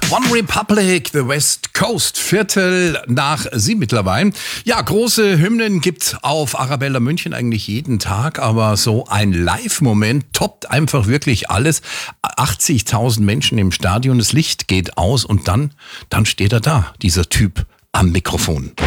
One Republic, The West Coast, 7:15 mittlerweile. Ja, große Hymnen gibt's auf Arabella München eigentlich jeden Tag, aber so ein Live-Moment toppt einfach wirklich alles. 80.000 Menschen im Stadion, das Licht geht aus und dann steht er da, dieser Typ am Mikrofon.